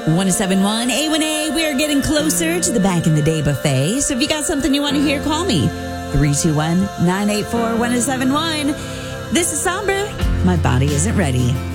1071 A1A. We are getting closer to the Back in the Day buffet. So if you got something you want to hear, call me. 321-984-1071. This is Sombra. My body isn't ready.